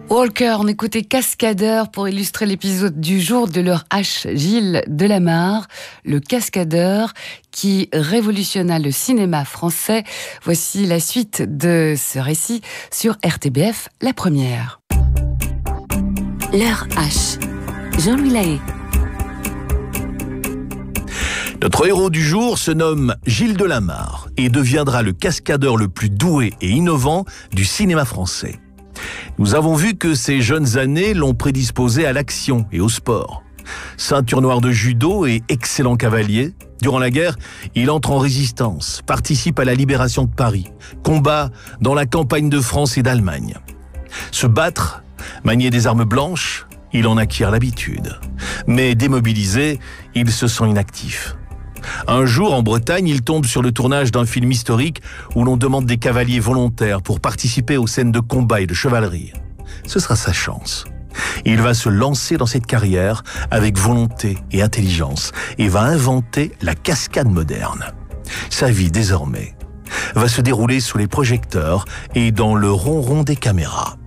Walker, on écoutait Cascadeur pour illustrer l'épisode du jour de leur H. Gilles Delamarre, le cascadeur qui révolutionna le cinéma français. Voici la suite de ce récit sur RTBF, la première. L'heure H. Jean-Louis Lahaye. Notre héros du jour se nomme Gilles Delamarre et deviendra le cascadeur le plus doué et innovant du cinéma français. Nous avons vu que ses jeunes années l'ont prédisposé à l'action et au sport. Ceinture noire de judo et excellent cavalier, durant la guerre, il entre en résistance, participe à la libération de Paris, combat dans la campagne de France et d'Allemagne. Se battre, manier des armes blanches, il en acquiert l'habitude. Mais démobilisé, il se sent inactif. Un jour, en Bretagne, il tombe sur le tournage d'un film historique où l'on demande des cavaliers volontaires pour participer aux scènes de combat et de chevalerie. Ce sera sa chance. Il va se lancer dans cette carrière avec volonté et intelligence et va inventer la cascade moderne. Sa vie, désormais, va se dérouler sous les projecteurs et dans le ronron des caméras.